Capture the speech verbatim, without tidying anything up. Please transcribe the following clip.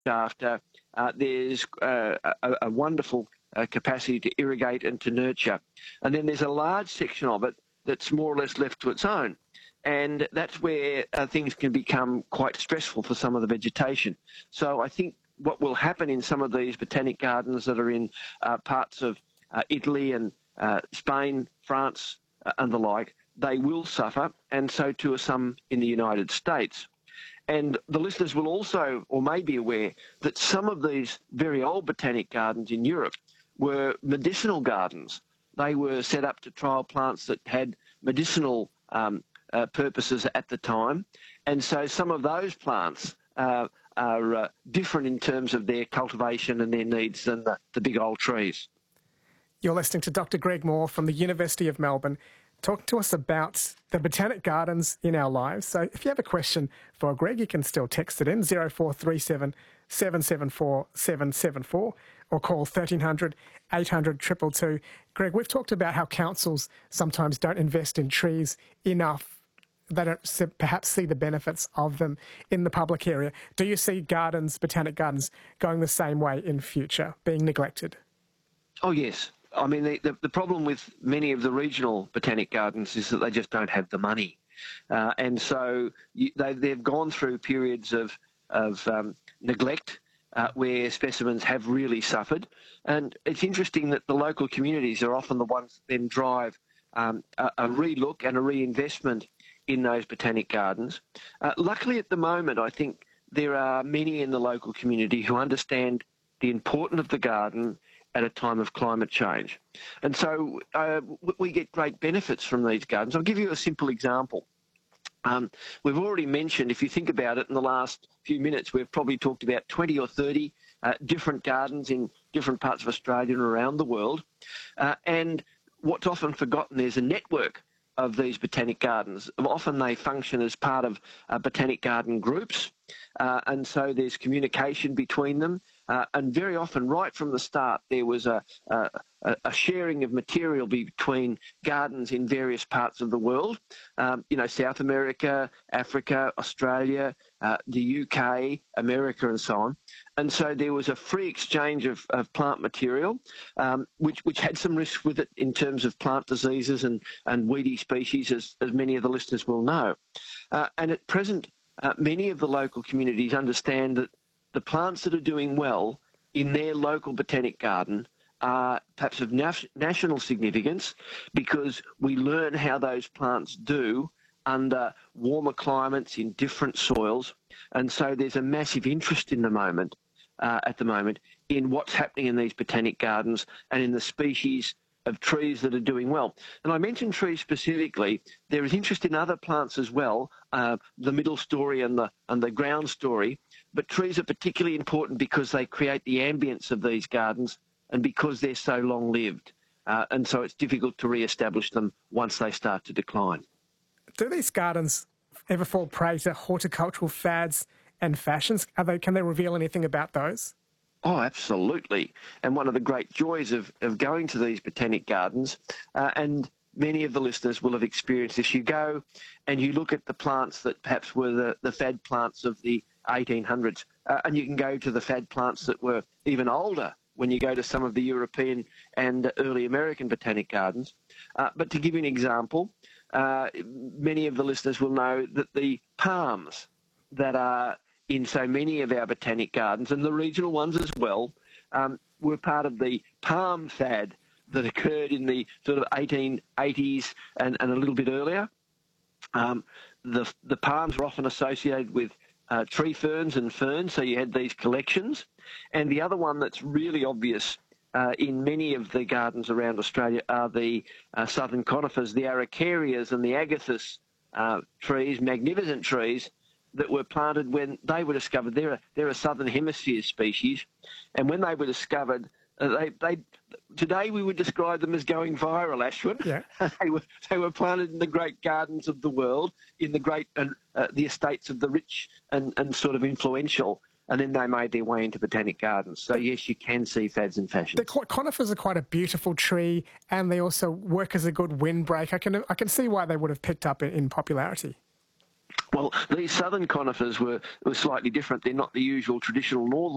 after. Uh, there's uh, a, a wonderful uh, capacity to irrigate and to nurture. And then there's a large section of it that's more or less left to its own. And that's where uh, things can become quite stressful for some of the vegetation. So I think what will happen in some of these botanic gardens that are in uh, parts of uh, Italy and uh, Spain, France uh, and the like, they will suffer, and so too are some in the United States. And the listeners will also, or may be aware, that some of these very old botanic gardens in Europe were medicinal gardens. They were set up to trial plants that had medicinal um, uh, purposes at the time. And so some of those plants uh, are uh, different in terms of their cultivation and their needs than the, the big old trees. You're listening to Doctor Greg Moore from the University of Melbourne, talking to us about the botanic gardens in our lives. So if you have a question for Greg, you can still text it in, zero four three seven, seven seven four, seven seven four, or call thirteen hundred, eight hundred, two two two. Greg, we've talked about how councils sometimes don't invest in trees enough. They don't perhaps see the benefits of them in the public area. Do you see gardens, botanic gardens, going the same way in future, being neglected? Oh, yes. I mean, the, the, the problem with many of the regional botanic gardens is that they just don't have the money. Uh, and so you, they, they've gone through periods of, of um, neglect uh, where specimens have really suffered. And it's interesting that the local communities are often the ones that then drive um, a, a re-look and a reinvestment in those botanic gardens. Uh, luckily at the moment, I think there are many in the local community who understand the importance of the garden at a time of climate change. And so uh, we get great benefits from these gardens. I'll give you a simple example. Um, we've already mentioned, if you think about it, in the last few minutes, we've probably talked about twenty or thirty uh, different gardens in different parts of Australia and around the world. Uh, and what's often forgotten, there's a network of these botanic gardens. Often they function as part of uh, botanic garden groups, uh, and so there's communication between them. Uh, and very often, right from the start, there was a, a, a sharing of material between gardens in various parts of the world. Um, you know, South America, Africa, Australia, uh, the U K, America, and so on. And so there was a free exchange of, of plant material, um, which, which had some risk with it in terms of plant diseases and, and weedy species, as, as many of the listeners will know. Uh, and at present, uh, many of the local communities understand that the plants that are doing well in their local botanic garden are perhaps of nat- national significance, because we learn how those plants do under warmer climates in different soils. And so there's a massive interest in the moment, uh, at the moment, in what's happening in these botanic gardens and in the species of trees that are doing well. And I mentioned trees specifically. There is interest in other plants as well, uh, the middle story and the, and the ground story. But trees are particularly important because they create the ambience of these gardens and because they're so long-lived. Uh, and so it's difficult to re-establish them once they start to decline. Do these gardens ever fall prey to horticultural fads and fashions? Are they, can they reveal anything about those? Oh, absolutely. And one of the great joys of, of going to these botanic gardens, uh, and many of the listeners will have experienced this, you go and you look at the plants that perhaps were the, the fad plants of the eighteen hundreds, uh, and you can go to the fad plants that were even older when you go to some of the European and early American botanic gardens. Uh, but to give you an example, uh, many of the listeners will know that the palms that are in so many of our botanic gardens, and the regional ones as well, um, were part of the palm fad that occurred in the sort of eighteen eighties and, and a little bit earlier. Um, the, the palms were often associated with Uh, tree ferns and ferns, so you had these collections. And the other one that's really obvious uh, in many of the gardens around Australia are the uh, southern conifers, the araucarias and the agathis uh, trees, magnificent trees that were planted when they were discovered. They're a, they're a southern hemisphere species, and when they were discovered, uh, they, they today we would describe them as going viral, Ashwin. Yeah. they were they were planted in the great gardens of the world, in the great uh, uh, the estates of the rich and, and sort of influential, and then they made their way into botanic gardens. So yes, you can see fads and fashions. The conifers are quite a beautiful tree, and they also work as a good windbreak. I can I can see why they would have picked up in, in popularity. Well, these southern conifers were, were slightly different. They're not the usual traditional northern